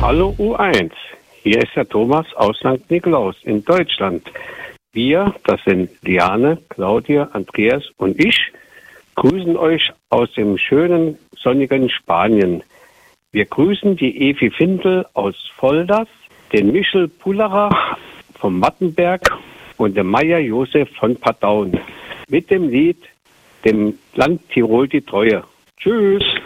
Hallo U1, hier ist der Thomas aus St. Nikolaus in Deutschland. Wir, das sind Liane, Claudia, Andreas und ich, grüßen euch aus dem schönen, sonnigen Spanien. Wir grüßen die Evi Findel aus Volders, den Michel Pullerer vom Mattenberg und den Meier Josef von Pardaun mit dem Lied dem Land Tirol die Treue. Tschüss.